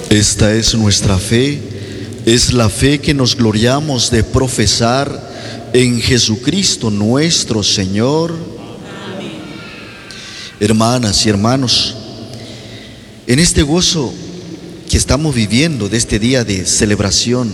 Esta es nuestra fe, es la fe que nos gloriamos de profesar en Jesucristo nuestro Señor. Amén. Hermanas y hermanos, en este gozo que estamos viviendo de este día de celebración,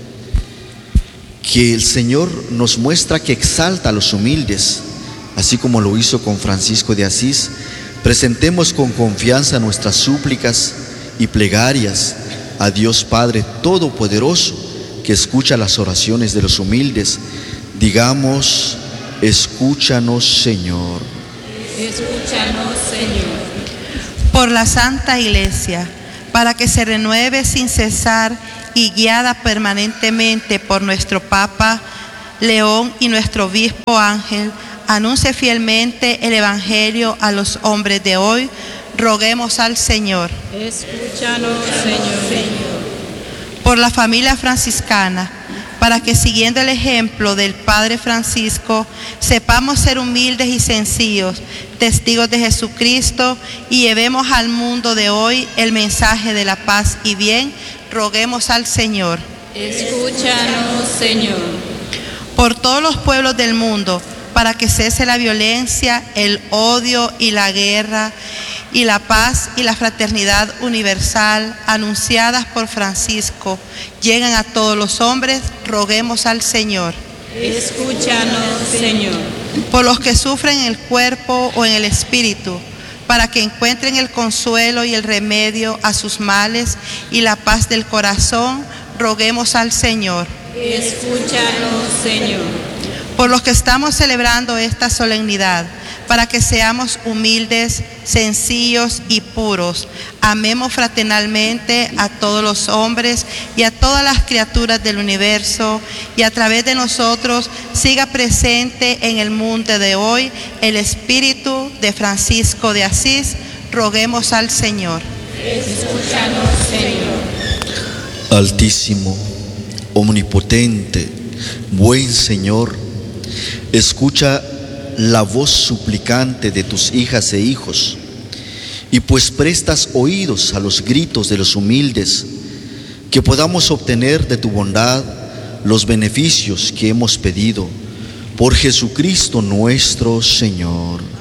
que el Señor nos muestra que exalta a los humildes, así como lo hizo con Francisco de Asís, presentemos con confianza nuestras súplicas y plegarias a Dios Padre Todopoderoso, que escucha las oraciones de los humildes. Digamos: escúchanos, Señor. Escúchanos, Señor. Por la Santa Iglesia, para que se renueve sin cesar y guiada permanentemente por nuestro Papa León y nuestro Obispo Ángel, anuncie fielmente el Evangelio a los hombres de hoy. Roguemos al Señor. Escúchanos, Señor. Por la familia franciscana, para que siguiendo el ejemplo del Padre Francisco, sepamos ser humildes y sencillos, testigos de Jesucristo, y llevemos al mundo de hoy el mensaje de la paz y bien. Roguemos al Señor. Escúchanos, Señor. Por todos los pueblos del mundo, para que cese la violencia, el odio y la guerra, y la paz y la fraternidad universal anunciadas por Francisco lleguen a todos los hombres. Roguemos al Señor. Escúchanos, Señor. Por los que sufren en el cuerpo o en el espíritu, para que encuentren el consuelo y el remedio a sus males y la paz del corazón. Roguemos al Señor. Escúchanos, Señor. Por los que estamos celebrando esta solemnidad, para que seamos humildes, sencillos y puros. Amemos fraternalmente a todos los hombres y a todas las criaturas del universo, y a través de nosotros siga presente en el mundo de hoy el espíritu de Francisco de Asís. Roguemos al Señor. Escúchanos, Señor. Altísimo, omnipotente, buen Señor, escucha la voz suplicante de tus hijas e hijos, y pues prestas oídos a los gritos de los humildes, que podamos obtener de tu bondad los beneficios que hemos pedido por Jesucristo nuestro Señor.